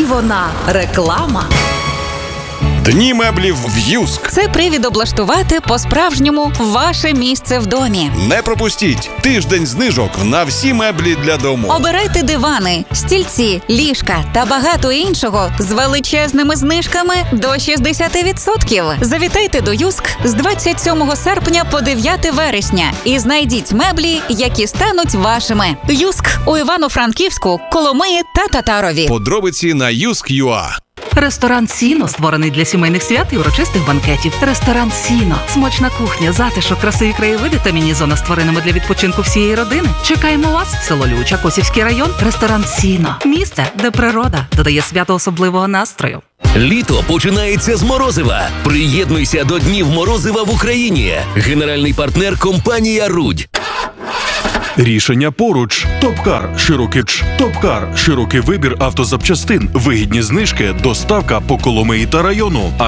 несподівана реклама. Дні меблів в Юск. Це привід облаштувати по-справжньому ваше місце в домі. Не пропустіть тиждень знижок на всі меблі для дому. Обирайте дивани, стільці, ліжка та багато іншого з величезними знижками до 60%. Завітайте до Юск з 27 серпня по 9 вересня і знайдіть меблі, які стануть вашими. Юск у Івано-Франківську, Коломиї та Татарові. Подробиці на Юск.ua. Ресторан «Сіно» створений для сімейних свят і урочистих банкетів. Ресторан «Сіно» – смачна кухня, затишок, красиві краєвиди та міні-зона, створеними для відпочинку всієї родини. Чекаємо вас! Село Люча, Косівський район. Ресторан «Сіно» – місце, де природа додає свято особливого настрою. Літо починається з морозива. Приєднуйся до Днів морозива в Україні. Генеральний партнер – компанія «Рудь». Рішення поруч. Топкар. Широкич. Топкар. Широкий вибір автозапчастин. Вигідні знижки. Доставка по Коломиї та району.